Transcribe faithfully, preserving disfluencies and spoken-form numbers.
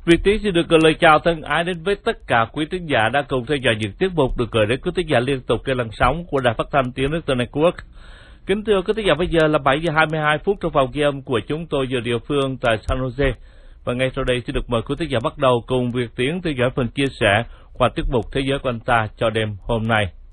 Việt Tiến xin được gửi lời chào thân ái đến với tất cả quý thính giả đã cùng theo dõi những tiết mục được gửi đến quý thính giả liên tục trên làn sóng của Đài Phát thanh Tiếng nước Tân Anh Quốc. Kính thưa quý thính giả, bây giờ là bảy giờ hai mươi hai phút trong phòng ghi âm của chúng tôi giờ địa phương tại San Jose. Và ngay sau đây xin được mời quý thính giả bắt đầu cùng Việt Tiến theo dõi phần chia sẻ qua tiết mục Thế giới của anh ta cho đêm hôm nay.